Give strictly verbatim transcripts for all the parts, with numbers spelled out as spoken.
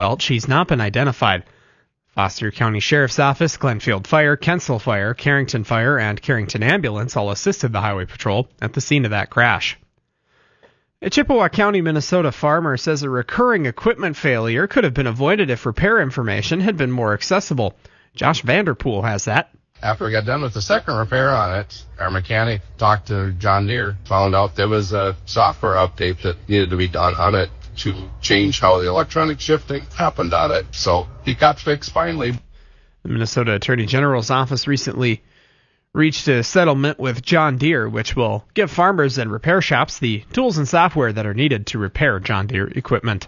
She's not been identified. Foster County Sheriff's Office, Glenfield Fire, Kensal Fire, Carrington Fire, and Carrington Ambulance all assisted the highway patrol at the scene of that crash. A Chippewa County, Minnesota farmer says a recurring equipment failure could have been avoided if repair information had been more accessible. Josh Vanderpool has that. After we got done with the second repair on it, our mechanic talked to John Deere, found out there was a software update that needed to be done on it to change how the electronic shifting happened on it. So it got fixed finally. The Minnesota Attorney General's office recently reached a settlement with John Deere, which will give farmers and repair shops the tools and software that are needed to repair John Deere equipment.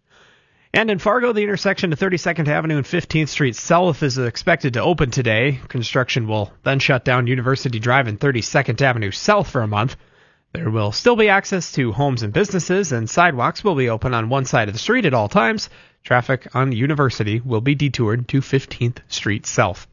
And in Fargo, the intersection of thirty-second Avenue and fifteenth Street South is expected to open today. Construction will then shut down University Drive and thirty-second Avenue South for a month. There will still be access to homes and businesses, and sidewalks will be open on one side of the street at all times. Traffic on University will be detoured to fifteenth Street South.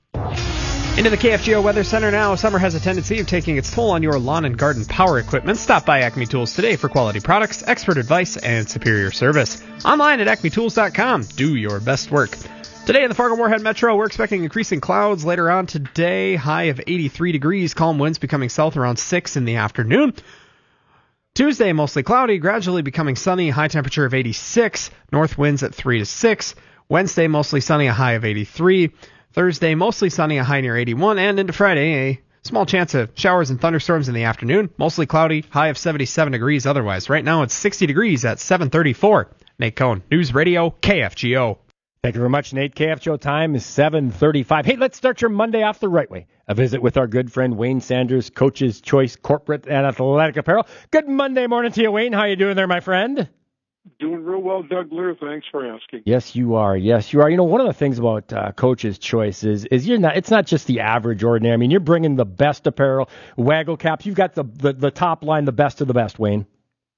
Into the K F G O Weather Center now. Summer has a tendency of taking its toll on your lawn and garden power equipment. Stop by Acme Tools today for quality products, expert advice, and superior service. Online at acme tools dot com. Do your best work. Today in the Fargo-Moorhead Metro, we're expecting increasing clouds later on today. High of eighty-three degrees. Calm winds becoming south around six in the afternoon. Tuesday, mostly cloudy, gradually becoming sunny. High temperature of eighty-six. North winds at three to six. Wednesday, mostly sunny, a high of eighty-three. Thursday, mostly sunny, a high near eighty-one. And into Friday, a small chance of showers and thunderstorms in the afternoon. Mostly cloudy, high of seventy-seven degrees otherwise. Right now, it's sixty degrees at seven thirty-four. Nate Cohn, News Radio, K F G O. Thank you very much, Nate. K F G O time is seven thirty-five. Hey, let's start your Monday off the right way. A visit with our good friend Wayne Sanders, Coach's Choice Corporate and Athletic Apparel. Good Monday morning to you, Wayne. How you doing there, my friend? Doing real well, Doug Lear. Thanks for asking. Yes, you are. Yes, you are. You know, one of the things about uh, Coach's Choice is, is you're not. It's not just the average, ordinary. I mean, you're bringing the best apparel, waggle caps. You've got the, the, the top line, the best of the best, Wayne.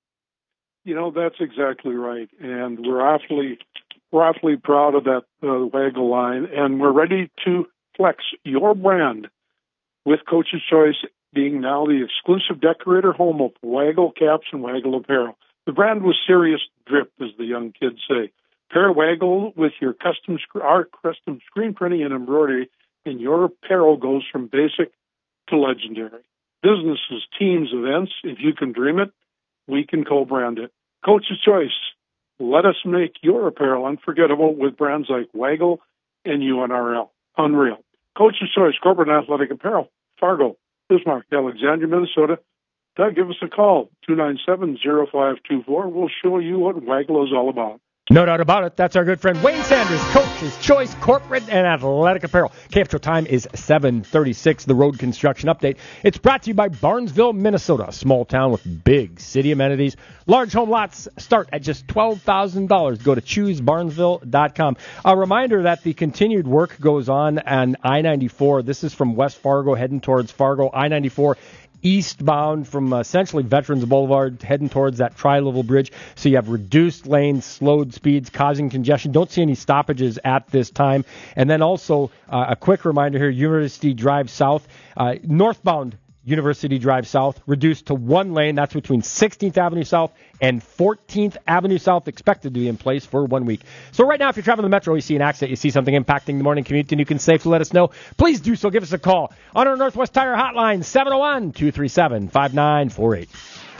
You know, that's exactly right. And we're awfully, we're awfully proud of that uh, waggle line. And we're ready to flex your brand with Coach's Choice being now the exclusive decorator home of waggle caps and waggle apparel. The brand was serious drip, as the young kids say. Pair waggle with your custom, our custom screen printing and embroidery, and your apparel goes from basic to legendary. Businesses, teams, events, if you can dream it, we can co-brand it. Coach's Choice. Let us make your apparel unforgettable with brands like Waggle and U N R L. Unreal. Coach's Choice, Corporate and Athletic Apparel, Fargo, Bismarck, Alexandria, Minnesota. Doug, give us a call, two nine seven, zero five two four. We'll show you what Waggle is all about. No doubt about it. That's our good friend Wayne Sanders, Coach's Choice Corporate and Athletic Apparel. K F G O time is seven thirty-six, the road construction update. It's brought to you by Barnesville, Minnesota, a small town with big city amenities. Large home lots start at just twelve thousand dollars. Go to choose barnesville dot com. A reminder that the continued work goes on on I ninety-four. This is from West Fargo heading towards Fargo. I ninety-four eastbound from uh, essentially Veterans Boulevard heading towards that tri-level bridge. So you have reduced lanes, slowed speeds, causing congestion. Don't see any stoppages at this time. And then also uh, a quick reminder here, University Drive South, uh, northbound University Drive South, reduced to one lane. That's between sixteenth Avenue South and fourteenth Avenue South, expected to be in place for one week. So right now, if you're traveling the Metro, you see an accident, you see something impacting the morning commute, and you can safely let us know, please do so. Give us a call on our Northwest Tire hotline, seven oh one, two three seven, five nine four eight.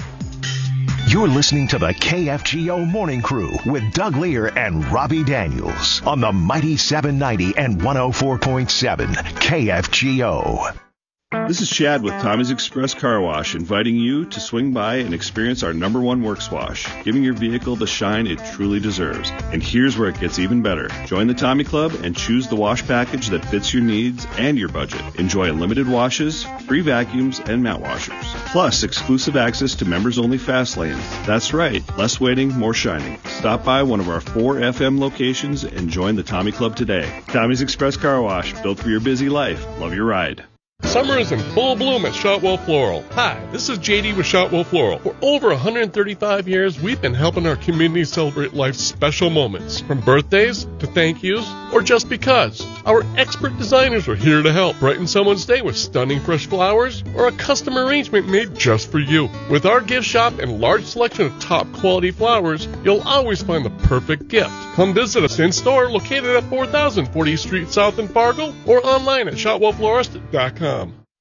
You're listening to the K F G O Morning Crew with Doug Lear and Robbie Daniels on the Mighty seven ninety and one oh four point seven K F G O. This is Chad with Tommy's Express Car Wash, inviting you to swing by and experience our number one works wash, giving your vehicle the shine it truly deserves. And here's where it gets even better. Join the Tommy Club and choose the wash package that fits your needs and your budget. Enjoy unlimited washes, free vacuums, and mat washers. Plus, exclusive access to members-only fast lanes. That's right, less waiting, more shining. Stop by one of our four F M locations and join the Tommy Club today. Tommy's Express Car Wash, built for your busy life. Love your ride. Summer is in full bloom at Shotwell Floral. Hi, this is J D with Shotwell Floral. For over one hundred thirty-five years, we've been helping our community celebrate life's special moments, from birthdays to thank yous or just because. Our expert designers are here to help brighten someone's day with stunning fresh flowers or a custom arrangement made just for you. With our gift shop and large selection of top quality flowers, you'll always find the perfect gift. Come visit us in store located at four thousand fortieth Street South in Fargo or online at shotwell florist dot com.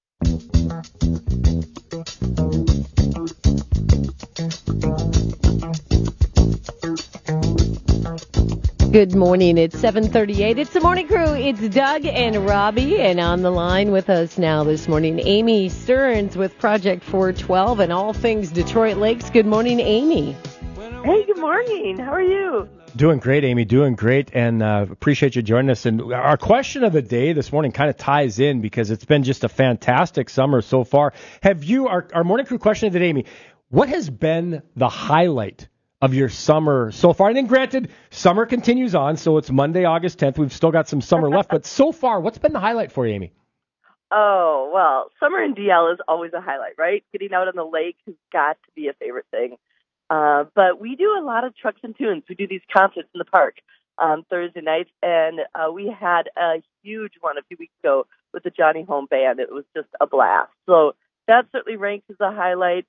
Good morning. It's seven thirty-eight. It's the morning crew. It's Doug and Robbie, and on the line with us now this morning, Amy Stearns with Project four twelve and all things Detroit Lakes. Good morning, Amy. Hey, good morning. How are you? Doing great, Amy. Doing great, and uh, appreciate you joining us. And our question of the day this morning kind of ties in because it's been just a fantastic summer so far. Have you, our, our morning crew question of the day, Amy, what has been the highlight of your summer so far? And then granted, summer continues on, so it's Monday, August tenth. We've still got some summer left, but so far, what's been the highlight for you, Amy? Oh, well, summer in D L is always a highlight, right? Getting out on the lake has got to be a favorite thing. Uh, but we do a lot of trucks and tunes. We do these concerts in the park on Thursday nights, and uh, we had a huge one a few weeks ago with the Johnny Home Band. It was just a blast. So that certainly ranks as a highlight.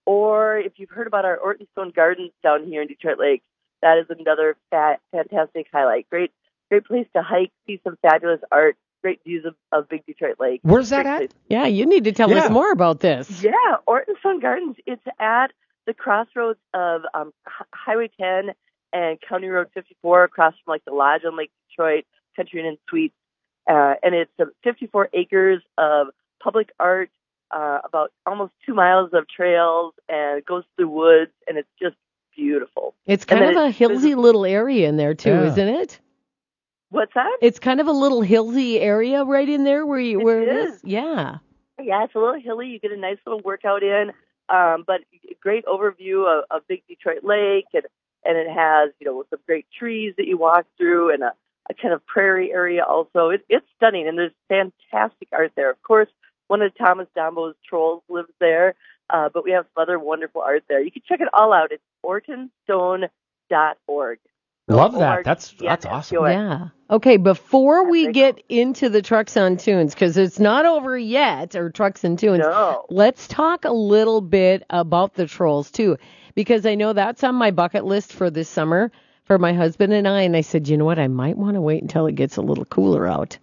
Or if you've heard about our Orton Stone Gardens down here in Detroit Lakes, that is another fat, fantastic highlight. Great, great place to hike, see some fabulous art, great views of, of Big Detroit Lake. Where's that great at? place. Yeah, you need to tell Yeah. us more about this. Yeah, Orton Stone Gardens. It's at the crossroads of um, H- Highway ten and County Road fifty-four, across from like the Lodge on Lake Detroit, Country Inn and Suites. Uh, and it's uh, fifty-four acres of public art, uh, about almost two miles of trails, and it goes through woods, and it's just beautiful. It's kind And of then a hillsy little area in there, too, Yeah. isn't it? What's that? It's kind of a little hillsy area right in there where you, It where it is. is. Yeah. Yeah, it's a little hilly. You get a nice little workout in, um, but a great overview of, of Big Detroit Lake, and, and it has, you know, some great trees that you walk through, and a, a kind of prairie area also. It, it's stunning, and there's fantastic art there. Of course, one of Thomas Dombo's trolls lives there, uh, but we have some other wonderful art there. You can check it all out. It's orton stone dot org. Love that. That's that's awesome. Yeah. Okay, before we That's get into the Trucks on Tunes, because it's not over yet, or Trucks and Tunes, No. let's talk a little bit about the Trolls, too, because I know that's on my bucket list for this summer for my husband and I, and I said, you know what, I might want to wait until it gets a little cooler out.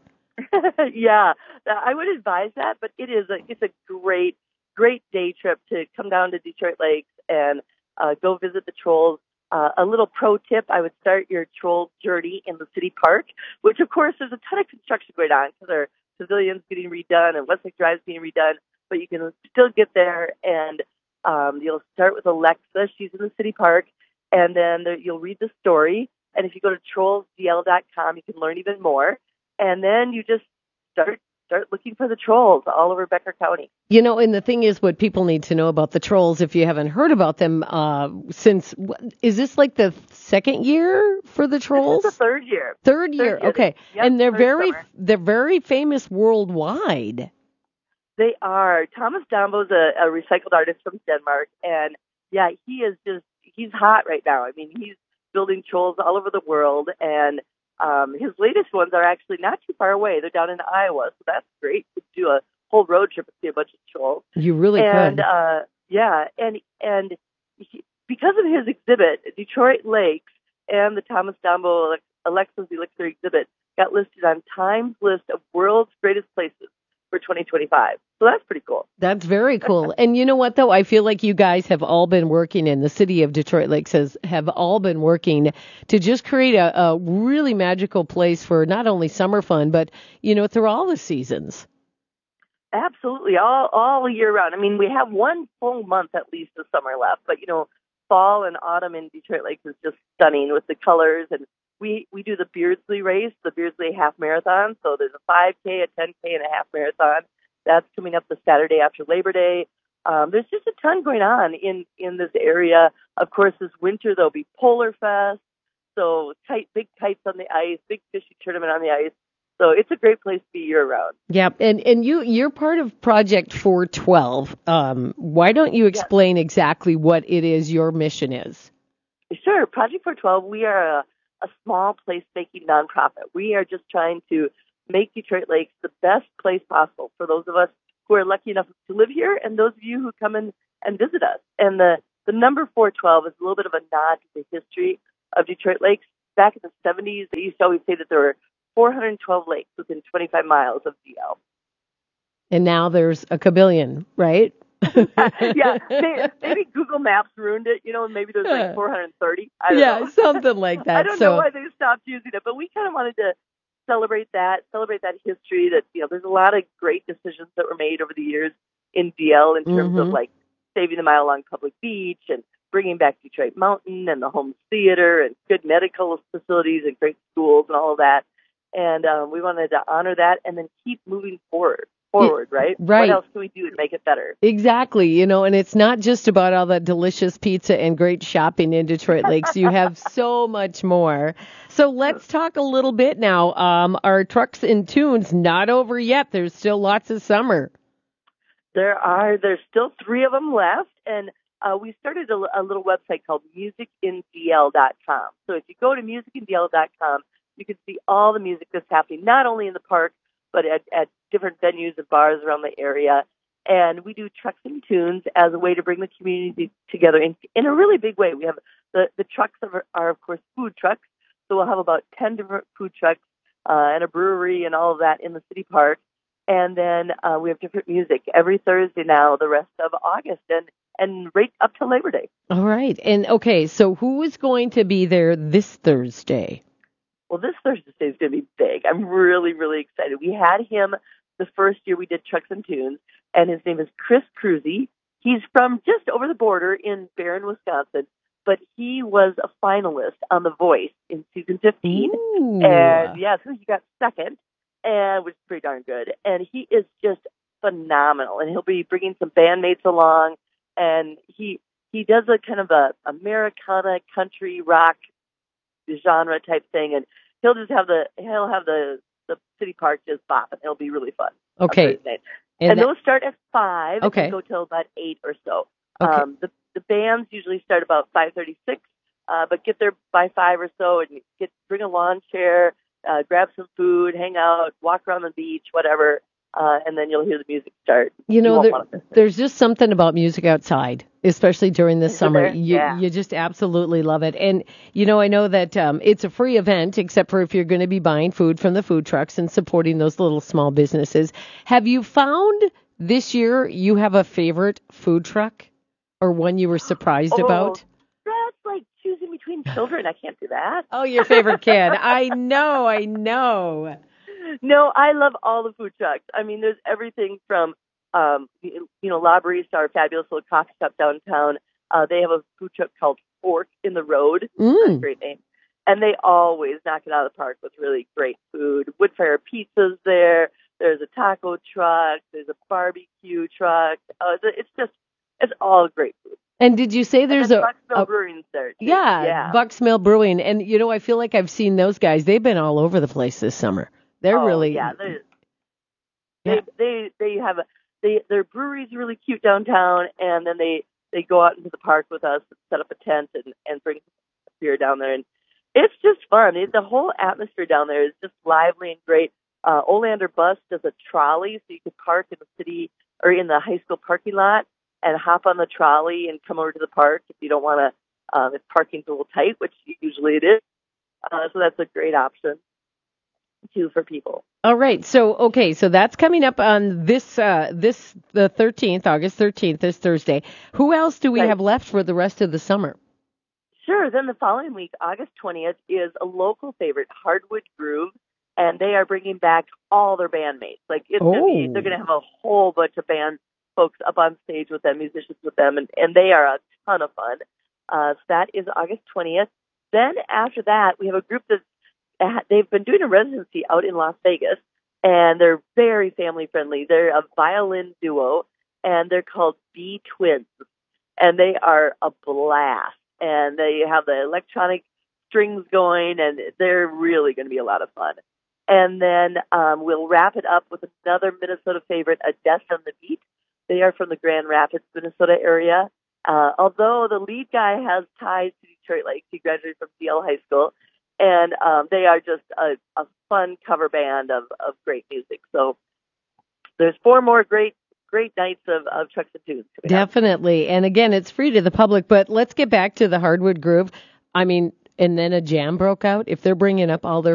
Yeah, I would advise that, but it is a it's a great great day trip to come down to Detroit Lakes and uh, go visit the Trolls. Uh, a little pro tip: I would start your Troll journey in the city park, which of course there's a ton of construction going on because there are pavilions getting redone and Westlake Drive's being redone, but you can still get there, and um, you'll start with Alexa. She's in the city park, and then there, you'll read the story. And if you go to trolls d l dot com, you can learn even more. And then you just start start looking for the Trolls all over Becker County. You know, and the thing is, what people need to know about the Trolls, if you haven't heard about them, uh, since, is this like the second year for the Trolls? This is the third year. Third year, year. okay. Yep, and they're third very, summer. they're very famous worldwide. They are. Thomas Dombo's a, a recycled artist from Denmark, and yeah, he is just, he's hot right now. I mean, he's building Trolls all over the world, and um, his latest ones are actually not too far away. They're down in Iowa, so that's great to do a whole road trip and see a bunch of Trolls. You really and, could. uh, yeah, and and he, because of his exhibit, Detroit Lakes and the Thomas Dombo Alexa's Elixir exhibit got listed on Time's list of world's greatest places for twenty twenty-five. So that's pretty cool. That's very cool. And you know what, though? I feel like you guys have all been working, and the city of Detroit Lakes has have all been working to just create a, a really magical place for not only summer fun, but, you know, through all the seasons. Absolutely, all all year round. I mean, we have one full month at least of summer left, but, you know, fall and autumn in Detroit Lakes is just stunning with the colors. And we, we do the Beardsley race, the Beardsley half marathon. So there's a five K, a ten K, and a half marathon. That's coming up the Saturday after Labor Day. Um, there's just a ton going on in, in this area. Of course, this winter there'll be Polar Fest. So kite, big kites on the ice, big fishing tournament on the ice. So it's a great place to be year-round. Yep, and and you you're part of Project four twelve. Um, why don't you explain yes. exactly what it is your mission is? Sure. Project four twelve, we are a, a small place-making nonprofit. We are just trying to make Detroit Lakes the best place possible for those of us who are lucky enough to live here and those of you who come in and visit us. And the, the number four twelve is a little bit of a nod to the history of Detroit Lakes. Back in the seventies, they used to always say that there were four hundred twelve lakes within twenty-five miles of D L. And now there's a kabillion, right? yeah, maybe, maybe Google Maps ruined it, you know, maybe there's like four hundred thirty. I don't yeah, know. something like that. I don't so, know why they stopped using it, but we kind of wanted to celebrate that, celebrate that history that, you know, there's a lot of great decisions that were made over the years in D L in terms mm-hmm. of like saving the mile along Public Beach and bringing back Detroit Mountain and the Holmes Theater and good medical facilities and great schools and all of that. And um, we wanted to honor that and then keep moving forward. Forward, right? Right. What else can we do to make it better? Exactly. You know, and it's not just about all that delicious pizza and great shopping in Detroit Lakes. You have so much more. So let's talk a little bit now. Um, our Trucks and Tunes not over yet. There's still lots of summer. There are. There's still three of them left, and uh, we started a, a little website called music in D L dot com. So if you go to music in D L dot com, you can see all the music that's happening, not only in the park, but at, at different venues and bars around the area. And we do Trucks and Tunes as a way to bring the community together in, in a really big way. We have the, the trucks are, are, of course, food trucks. So we'll have about ten different food trucks uh, and a brewery and all of that in the city park. And then uh, we have different music every Thursday now, the rest of August, and, and right up to Labor Day. All right. And, okay, so who is going to be there this Thursday? Well, this Thursday is going to be big. I'm really, really excited. We had him the first year we did Trucks and Tunes, and his name is Chris Cruzy. He's from just over the border in Barron, Wisconsin, but he was a finalist on The Voice in season fifteen. Ooh. And, yeah, so he got second, and which is pretty darn good. And he is just phenomenal, and he'll be bringing some bandmates along, and he he does a kind of a Americana country rock genre type thing, and he'll just have the he'll have the the city park just bopping. It'll be really fun. Okay, and, and those start at five. Okay, and go till about eight or so. Okay. Um, the the bands usually start about five thirty six, uh, but get there by five or so, and get bring a lawn chair, uh, grab some food, hang out, walk around the beach, whatever. Uh, and then you'll hear the music start. You know, you there, there's just something about music outside, especially during the summer. You, yeah. you just absolutely love it. And, you know, I know that um, it's a free event, except for if you're going to be buying food from the food trucks and supporting those little small businesses. Have you found this year you have a favorite food truck or one you were surprised oh, about? That's like choosing between children. I can't do that. Oh, your favorite kid. I know, I know. No, I love all the food trucks. I mean, there's everything from, um, you know, La Barista, our fabulous little coffee shop downtown. Uh, they have a food truck called Fork in the Road. Mm. That's a great name. And they always knock it out of the park with really great food. Woodfire Pizza's there. There's a taco truck. There's a barbecue truck. Uh, it's just, it's all great food. And did you say there's and a Bucksmill a, Brewing's there too. Yeah, yeah, Bucksmill Brewing. And, you know, I feel like I've seen those guys. They've been all over the place this summer. They're oh, really yeah. They, yeah. they they they have a they their brewery's really cute downtown, and then they they go out into the park with us, set up a tent, and and bring beer down there, and it's just fun. It, the whole atmosphere down there is just lively and great. Uh, Olander Bus does a trolley, so you could park in the city or in the high school parking lot and hop on the trolley and come over to the park if you don't want to. Um, if parking's a little tight, which usually it is, uh, so that's a great option too for people. All right. So, okay. So that's coming up on this, uh, this, the thirteenth, August thirteenth, this Thursday. Who else do we right. have left for the rest of the summer? Sure. Then the following week, August twentieth, is a local favorite, Hardwood Groove, and they are bringing back all their bandmates. Like, it's oh. gonna be, they're going to have a whole bunch of band folks up on stage with them, musicians with them, and, and they are a ton of fun. Uh, so that is August twentieth. Then after that, we have a group that's they've been doing a residency out in Las Vegas, and they're very family friendly. They're a violin duo, and they're called B Twins, and they are a blast. And they have the electronic strings going, and they're really going to be a lot of fun. And then um, we'll wrap it up with another Minnesota favorite, Odessa and the Beat. They are from the Grand Rapids, Minnesota area. Uh, although the lead guy has ties to Detroit Lakes, he graduated from D L High School, and um, they are just a, a fun cover band of, of great music. So there's four more great great nights of, of Trucks and Tunes. Definitely. And again, it's free to the public, but let's get back to the Hardwood Groove. I mean, and then a jam broke out. If they're bringing up all their